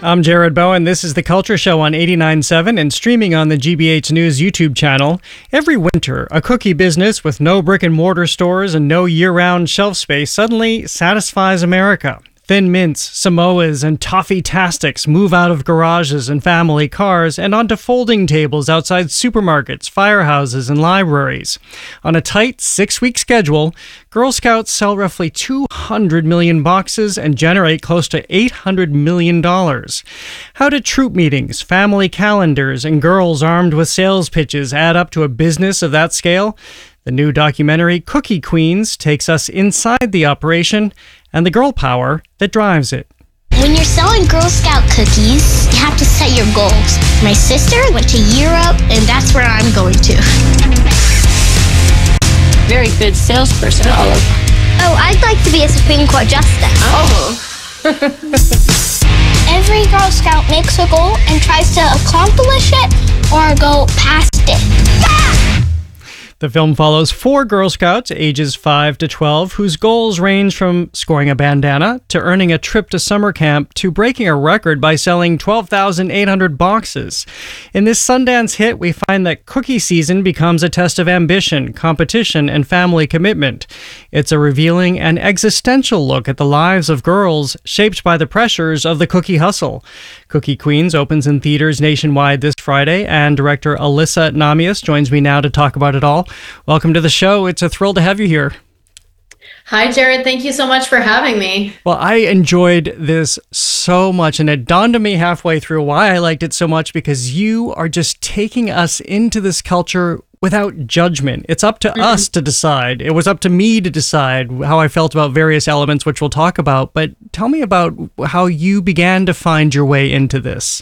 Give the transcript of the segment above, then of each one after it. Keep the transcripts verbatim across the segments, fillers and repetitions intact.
I'm Jared Bowen. This is The Culture Show on eighty-nine point seven and streaming on the G B H News YouTube channel. Every winter, a cookie business with no brick and mortar stores and no year-round shelf space suddenly satisfies America. Thin Mints, Samoas, and Toffee-tastics move out of garages and family cars and onto folding tables outside supermarkets, firehouses, and libraries. On a tight six-week schedule, Girl Scouts sell roughly two hundred million boxes and generate close to eight hundred million dollars. How do troop meetings, family calendars, and girls armed with sales pitches add up to a business of that scale? The new documentary, Cookie Queens, takes us inside the operation and the girl power that drives it. When you're selling Girl Scout cookies, you have to set your goals. My sister went to Europe, and that's where I'm going to. Very good salesperson, Olive. Oh, I'd like to be a Supreme Court justice. Oh. Every Girl Scout makes a goal and tries to accomplish it or go past it. Ah! The film follows four Girl Scouts, ages five to twelve, whose goals range from scoring a bandana to earning a trip to summer camp to breaking a record by selling twelve thousand eight hundred boxes. In this Sundance hit, we find that cookie season becomes a test of ambition, competition, and family commitment. It's a revealing and existential look at the lives of girls shaped by the pressures of the cookie hustle. Cookie Queens opens in theaters nationwide this Friday, and director Alyssa Namias joins me now to talk about it all. Welcome to the show. It's a thrill to have you here. Hi, Jared. Thank you so much for having me. Well, I enjoyed this so much, and it dawned on me halfway through why I liked it so much, because you are just taking us into this culture without judgment. It's up to mm-hmm. us to decide. It was up to me to decide how I felt about various elements, which we'll talk about. But tell me about how you began to find your way into this.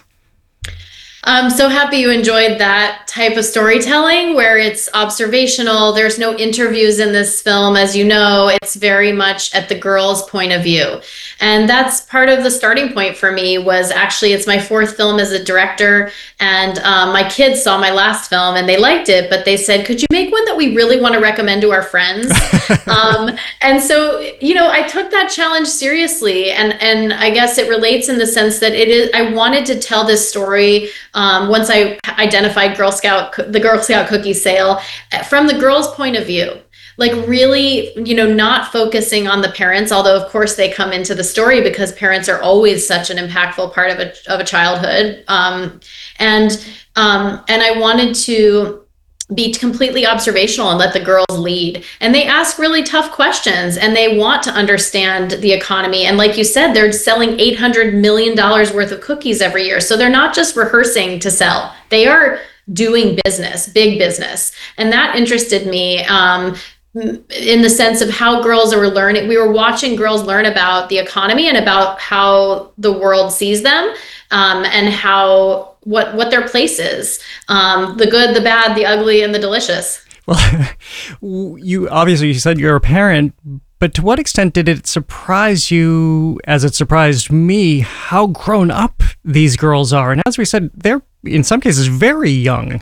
I'm so happy you enjoyed that type of storytelling where it's observational. There's no interviews in this film. As you know, it's very much at the girl's point of view. And that's part of the starting point for me. Was actually, it's my fourth film as a director. And um, my kids saw my last film and they liked it, but they said, could you make one that we really want to recommend to our friends? um, and so, you know, I took that challenge seriously. And, and I guess it relates in the sense that it is, I wanted to tell this story Um, once I identified Girl Scout, the Girl Scout cookie sale from the girl's point of view, like really, you know, not focusing on the parents, although of course they come into the story because parents are always such an impactful part of a, of a childhood. Um, and, um, and I wanted to be completely observational and let the girls lead. And they ask really tough questions and they want to understand the economy. And like you said, they're selling eight hundred million dollars worth of cookies every year. So they're not just rehearsing to sell. They are doing business, big business. And that interested me um, in the sense of how girls are learning. We were watching girls learn about the economy and about how the world sees them um, and how what what their place is, um, the good, the bad, the ugly, and the delicious. Well, you obviously you said you're a parent, but to what extent did it surprise you, as it surprised me, how grown up these girls are? And as we said, they're in some cases very young.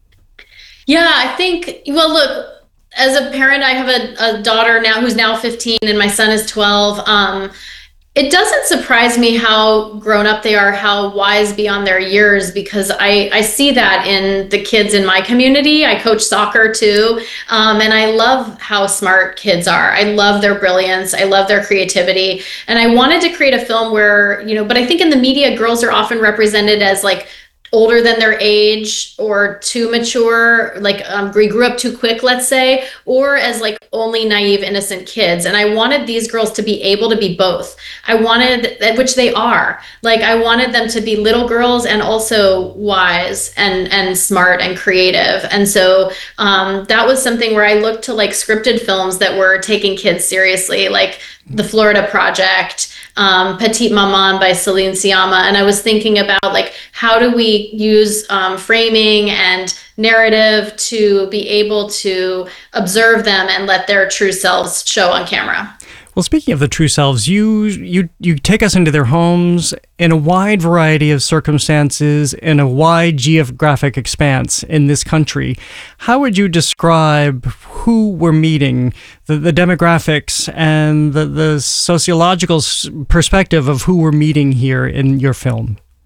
Yeah, I think, well, look, as a parent, I have a, a daughter now who's now fifteen and my son is twelve. Um, It doesn't surprise me how grown up they are, how wise beyond their years, because I, I see that in the kids in my community. I coach soccer too. Um, and I love how smart kids are. I love their brilliance. I love their creativity. And I wanted to create a film where, you know, but I think in the media, girls are often represented as like older than their age or too mature, like um, we grew up too quick, let's say, or as like only naive, innocent kids. And I wanted these girls to be able to be both. I wanted, which they are, like I wanted them to be little girls and also wise and, and smart and creative. And so um, that was something where I looked to like scripted films that were taking kids seriously, like The Florida Project, um, Petite Maman by Celine Sciamma. And I was thinking about like, how do we use um, framing and narrative to be able to observe them and let their true selves show on camera? Well, speaking of the true selves, you you you take us into their homes in a wide variety of circumstances in a wide geographic expanse in this country. How would you describe who we're meeting, the, the demographics and the, the sociological perspective of who we're meeting here in your film?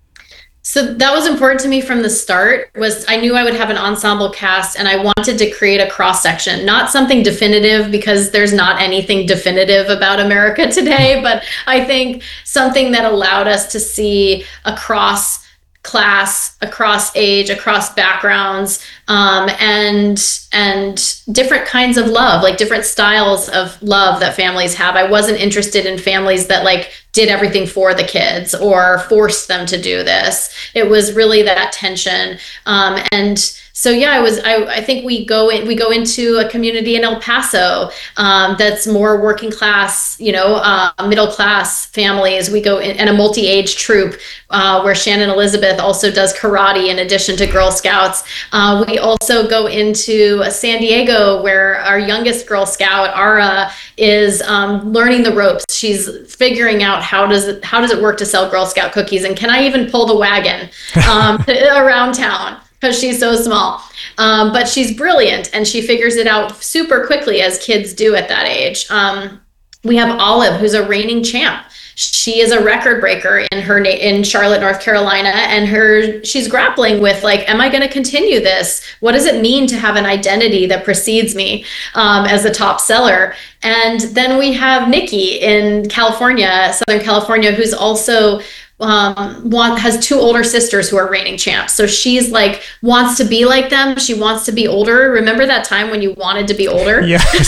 So that was important to me from the start. Was I knew I would have an ensemble cast, and I wanted to create a cross section, not something definitive, because there's not anything definitive about America today, but I think something that allowed us to see across class, across age, across backgrounds, um, and and different kinds of love, like different styles of love that families have. I wasn't interested in families that like did everything for the kids or forced them to do this. It was really that tension. Um, and so, yeah, I was, I, I think we go in, we go into a community in El Paso um, that's more working class, you know, uh, middle class families. We go in, in a multi-age troop uh, where Shannon Elizabeth also does karate in addition to Girl Scouts. Uh, we also go into San Diego, where our youngest Girl Scout, Ara, is um, learning the ropes. She's figuring out how does it, how does it work to sell Girl Scout cookies, and can I even pull the wagon um, around town? Because she's so small. Um, but she's brilliant, and she figures it out super quickly, as kids do at that age. Um, we have Olive, who's a reigning champ. She is a record breaker in her na- in Charlotte, North Carolina, and her she's grappling with like, am I going to continue this? What does it mean to have an identity that precedes me um, as a top seller? And then we have Nikki in California, Southern California, who's also um one has two older sisters who are reigning champs. So she's like wants to be like them. She wants to be older. Remember that time when you wanted to be older? Yes.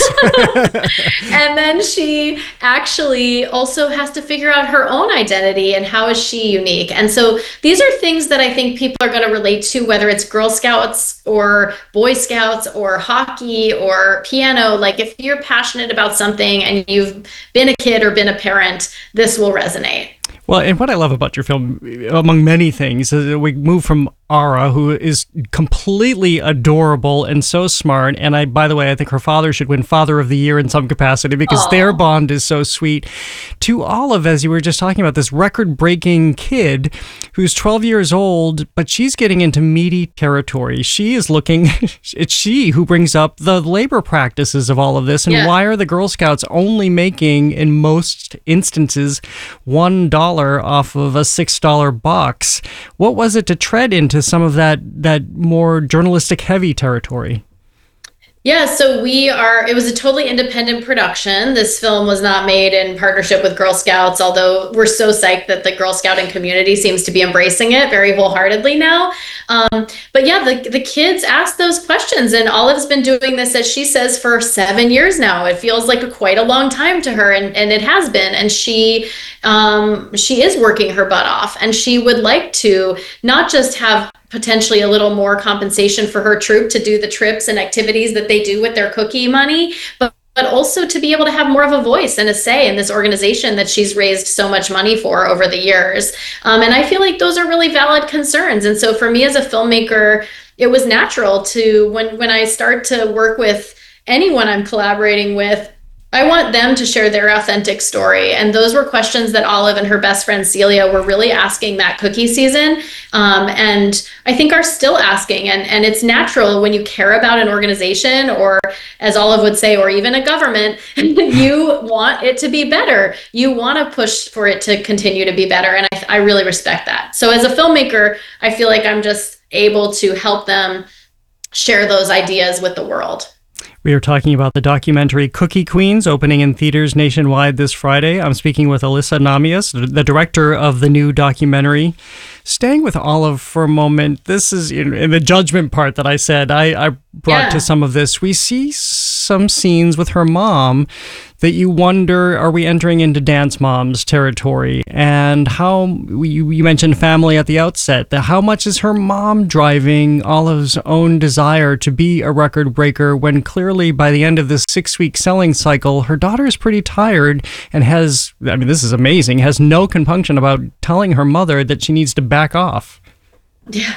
And then she actually also has to figure out her own identity and how is she unique. And so these are things that I think people are going to relate to, whether it's Girl Scouts or Boy Scouts or hockey or piano. Like if you're passionate about something and you've been a kid or been a parent, this will resonate. Well, and what I love about your film, among many things, is that we move from Ara, who is completely adorable and so smart. And I, by the way, I think her father should win Father of the Year in some capacity because Aww. Their bond is so sweet. To Olive, as you were just talking about, this record-breaking kid who's twelve years old, but she's getting into meaty territory. She is looking, it's she who brings up the labor practices of all of this. And yeah. Why are the Girl Scouts only making, in most instances, one dollar off of a six dollar box? What was it to tread into some of that that more journalistic heavy territory? Yeah, so we are, it was a totally independent production. This film was not made in partnership with Girl Scouts, although we're so psyched that the Girl Scouting community seems to be embracing it very wholeheartedly now. Um, but yeah, the, the kids ask those questions, and Olive's been doing this, as she says, for seven years now. It feels like a, quite a long time to her, and, and it has been. And she um, she is working her butt off, and she would like to not just have potentially a little more compensation for her troop to do the trips and activities that they do with their cookie money, but but also to be able to have more of a voice and a say in this organization that she's raised so much money for over the years. Um, and I feel like those are really valid concerns. And so for me as a filmmaker, it was natural to, when, when I start to work with anyone I'm collaborating with, I want them to share their authentic story. And those were questions that Olive and her best friend Celia were really asking that cookie season. Um, and I think are still asking. And, and it's natural when you care about an organization, or as Olive would say, or even a government, you want it to be better. You want to push for it to continue to be better. And I, I really respect that. So as a filmmaker, I feel like I'm just able to help them share those ideas with the world. We are talking about the documentary Cookie Queens, opening in theaters nationwide this Friday. I'm speaking with Alyssa Namias, the director of the new documentary. Staying with Olive for a moment, this is in, in the judgment part that I said I, I brought yeah. to some of this. We see some scenes with her mom that you wonder, are we entering into Dance Moms territory? And how, you, you mentioned family at the outset, that how much is her mom driving Olive's own desire to be a record breaker when clearly by the end of this six-week selling cycle, her daughter is pretty tired and has, I mean, this is amazing, has no compunction about telling her mother that she needs to back off. Yeah.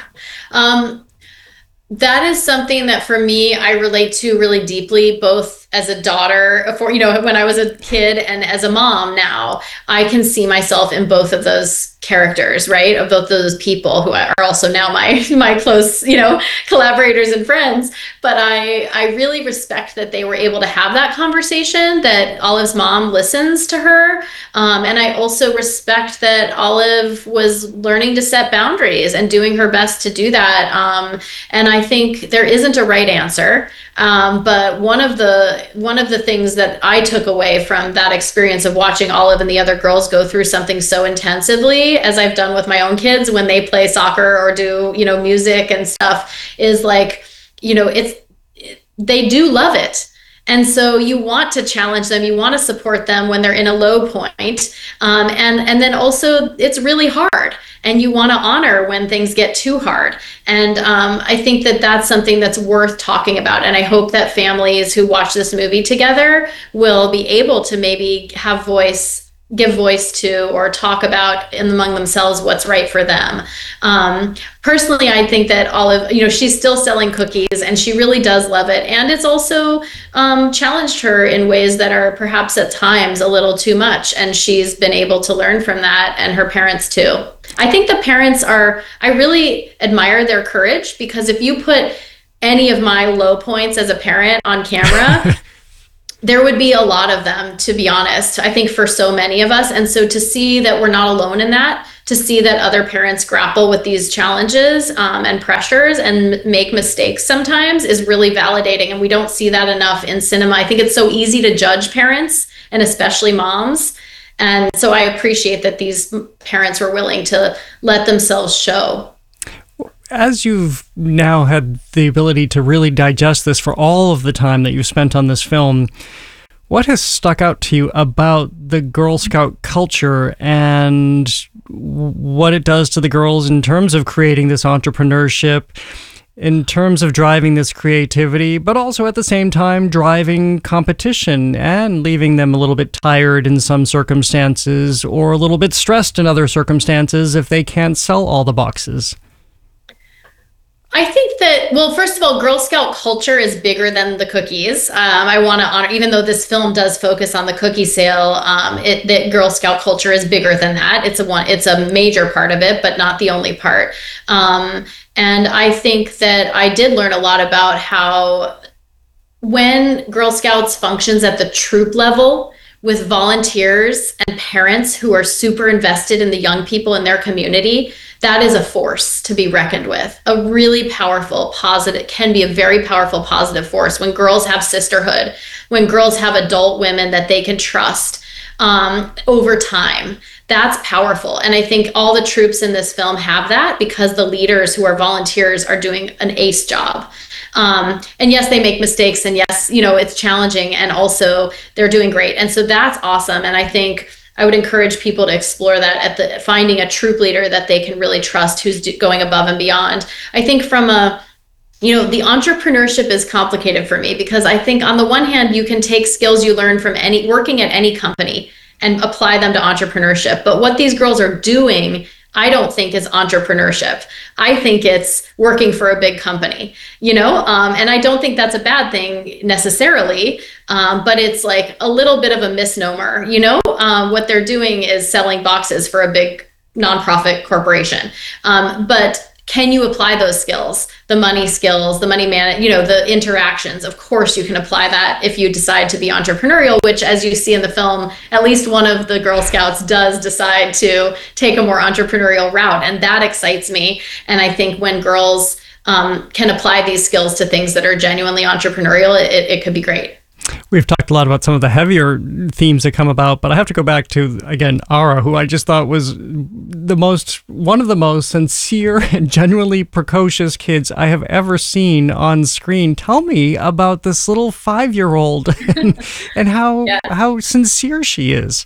Um, that is something that for me, I relate to really deeply, both as a daughter, for, you know, when I was a kid and as a mom now. I can see myself in both of those characters, right? Of both those people who are also now my my close, you know, collaborators and friends. But I I really respect that they were able to have that conversation, that Olive's mom listens to her. Um, and I also respect that Olive was learning to set boundaries and doing her best to do that. Um, and I think there isn't a right answer. Um, but one of the one of the things that I took away from that experience of watching Olive and the other girls go through something so intensively, as I've done with my own kids when they play soccer or do, you know, music and stuff, is like, you know, it's they do love it. And so you want to challenge them, you want to support them when they're in a low point. Um, and, and then also it's really hard, and you want to honor when things get too hard. And um, I think that that's something that's worth talking about. And I hope that families who watch this movie together will be able to maybe have voice give voice to or talk about in among themselves what's right for them. Um, personally, I think that Olive, you know, she's still selling cookies and she really does love it. And it's also um, challenged her in ways that are perhaps at times a little too much. And she's been able to learn from that, and her parents too. I think the parents are, I really admire their courage, because if you put any of my low points as a parent on camera, there would be a lot of them, to be honest, I think, for so many of us. And so to see that we're not alone in that, to see that other parents grapple with these challenges um, and pressures and make mistakes sometimes is really validating. And we don't see that enough in cinema. I think it's so easy to judge parents, and especially moms. And so I appreciate that these parents were willing to let themselves show. As you've now had the ability to really digest this for all of the time that you've spent on this film, what has stuck out to you about the Girl Scout culture and what it does to the girls in terms of creating this entrepreneurship, in terms of driving this creativity, but also at the same time driving competition and leaving them a little bit tired in some circumstances or a little bit stressed in other circumstances if they can't sell all the boxes? I think that, well, first of all, Girl Scout culture is bigger than the cookies. Um, I want to honor, even though this film does focus on the cookie sale, um, it, that Girl Scout culture is bigger than that. It's a one, it's a major part of it, but not the only part. Um, and I think that I did learn a lot about how when Girl Scouts functions at the troop level, with volunteers and parents who are super invested in the young people in their community, that is a force to be reckoned with. A really powerful, positive, can be a very powerful, positive force. When girls have sisterhood, when girls have adult women that they can trust um, over time, that's powerful. And I think all the troops in this film have that, because the leaders who are volunteers are doing an ace job. Um, and yes, they make mistakes, and yes, you know, it's challenging, and also they're doing great. And so that's awesome. And I think I would encourage people to explore that at the finding a troop leader that they can really trust, who's do, going above and beyond. I think from a, you know, the entrepreneurship is complicated for me, because I think on the one hand, you can take skills you learn from any working at any company and apply them to entrepreneurship. But what these girls are doing, I don't think is entrepreneurship. I think it's working for a big company, you know, um, and I don't think that's a bad thing necessarily, um, but it's like a little bit of a misnomer, you know. Um, what they're doing is selling boxes for a big nonprofit corporation. Um, but can you apply those skills, the money skills, the money man, you know, the interactions? Of course, you can apply that if you decide to be entrepreneurial, which, as you see in the film, at least one of the Girl Scouts does decide to take a more entrepreneurial route. And that excites me. And I think when girls um, can apply these skills to things that are genuinely entrepreneurial, it, it could be great. We've talked a lot about some of the heavier themes that come about, but I have to go back to, again, Ara, who I just thought was the most, one of the most sincere and genuinely precocious kids I have ever seen on screen. Tell me about this little five-year-old and, and how yeah. how sincere she is.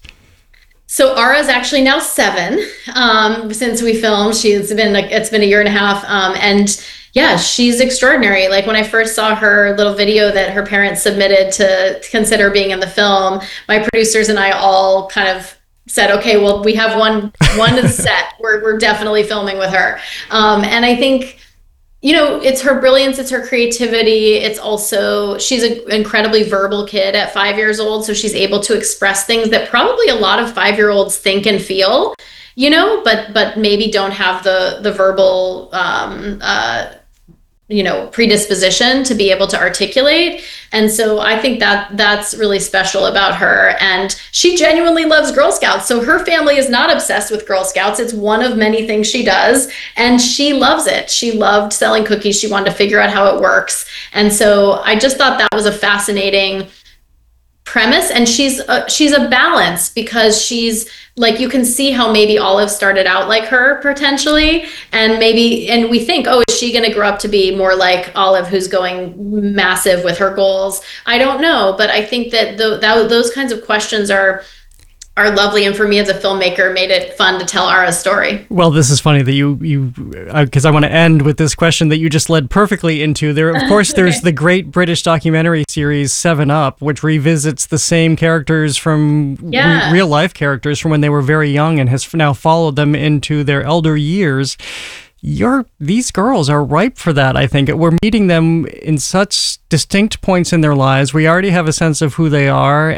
So Ara's actually now seven um, since we filmed. She's been like, it's been a year and a half, um, and yeah, she's extraordinary. Like when I first saw her little video that her parents submitted to consider being in the film, my producers and I all kind of said, okay, well, we have one one set. We're we're definitely filming with her. Um, and I think, you know, it's her brilliance, it's her creativity. It's also, she's an incredibly verbal kid at five years old. So she's able to express things that probably a lot of five-year-olds think and feel. you know, but but maybe don't have the the verbal um, uh, you know, predisposition to be able to articulate. And so I think that that's really special about her. And she genuinely loves Girl Scouts. So her family is not obsessed with Girl Scouts. It's one of many things she does. And she loves it. She loved selling cookies. She wanted to figure out how it works. And so I just thought that was a fascinating premise. And she's a, she's a balance, because she's like, you can see how maybe Olive started out like her potentially, and maybe, and we think, oh, is she going to grow up to be more like Olive, who's going massive with her goals? I don't know, but I think that, the, that those kinds of questions are are lovely, and for me as a filmmaker, made it fun to tell Ara's story. Well, this is funny that you you because uh, I want to end with this question that you just led perfectly into. There, of course, there's the great British documentary series Seven Up, which revisits the same characters from yeah. re- real life characters from when they were very young, and has now followed them into their elder years. You're, these girls are ripe for that, I think. We're meeting them in such distinct points in their lives. We already have a sense of who they are,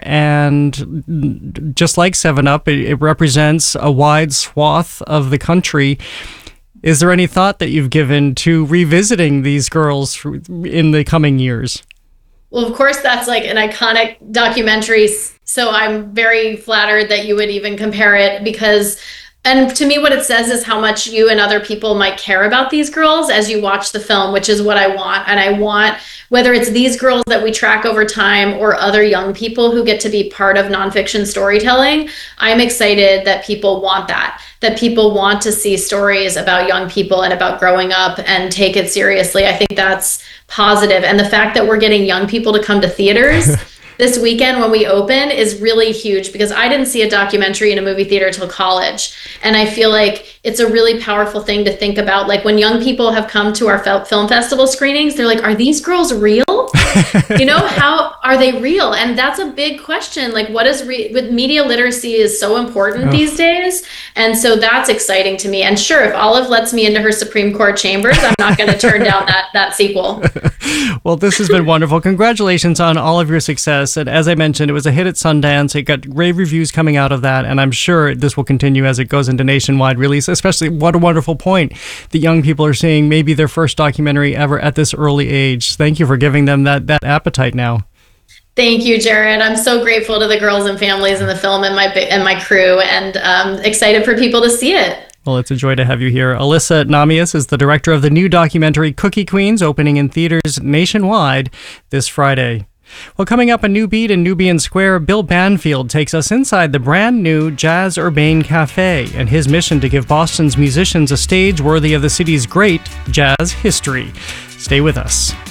and just like Seven Up, it, it represents a wide swath of the country. Is there any thought that you've given to revisiting these girls in the coming years? Well, of course, that's like an iconic documentary, so I'm very flattered that you would even compare it, because and to me, what it says is how much you and other people might care about these girls as you watch the film, which is what I want. And I want, whether it's these girls that we track over time or other young people who get to be part of nonfiction storytelling, I'm excited that people want that, that people want to see stories about young people and about growing up and take it seriously. I think that's positive. And the fact that we're getting young people to come to theaters this weekend when we open is really huge, because I didn't see a documentary in a movie theater till college. And I feel like it's a really powerful thing to think about. Like, when young people have come to our film festival screenings, they're like, are these girls real? You know, how are they real? And that's a big question. Like, what is re- with media literacy is so important oh. these days. And so that's exciting to me. And sure, if Olive lets me into her Supreme Court chambers, I'm not going to turn down that, that sequel. Well, this has been wonderful. Congratulations on all of your success. And as I mentioned, it was a hit at Sundance. It got rave reviews coming out of that. And I'm sure this will continue as it goes into nationwide release, especially what a wonderful point that young people are seeing maybe their first documentary ever at this early age. Thank you for giving them that, that appetite now. Thank you, Jared. I'm so grateful to the girls and families in the film and my and my crew, and um, excited for people to see it. Well, it's a joy to have you here. Alyssa Nahmias is the director of the new documentary Cookie Queens, opening in theaters nationwide this Friday. Well, coming up on New Beat in Nubian Square, Bill Banfield takes us inside the brand new Jazz Urbane Cafe and his mission to give Boston's musicians a stage worthy of the city's great jazz history. Stay with us.